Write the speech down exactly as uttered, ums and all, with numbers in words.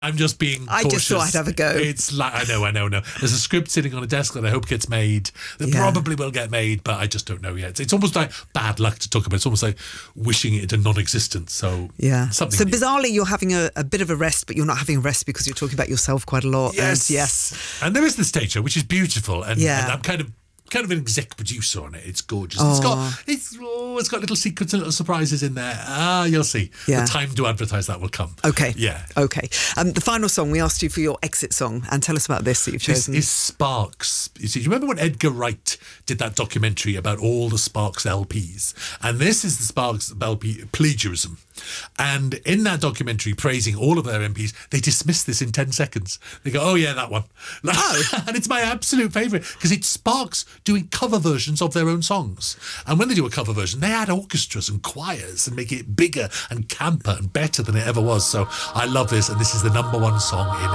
I'm just being I cautious. just thought I'd have a go. It's like, I know, I know, no. There's a script sitting on a desk that I hope gets made. That Yeah. probably will get made, but I just don't know yet. It's almost like bad luck to talk about. It's almost like wishing it into non-existence. So Yeah. something So new. bizarrely, you're having a, a bit of a rest, but you're not having a rest because you're talking about yourself quite a lot. Yes, And yes. And there is the stage show, which is beautiful, and, Yeah. and I'm kind of kind of an exec producer on it. It's gorgeous. It's got it's oh, it's got little secrets and little surprises in there. Ah, you'll see. Yeah. The time to advertise that will come. Okay. Yeah. Okay. Um, the final song, we asked you for your exit song, and tell us about this that you've This chosen. is Sparks. You see, do you remember when Edgar Wright did that documentary about all the Sparks L Ps? And this is the Sparks L P plagiarism. And in that documentary, praising all of their M Ps, they dismiss this in ten seconds. They go, oh, yeah, that one. Oh. And it's my absolute favourite because it's Sparks doing cover versions of their own songs. And when they do a cover version, they add orchestras and choirs and make it bigger and camper and better than it ever was. So I love this. And this is the number one song in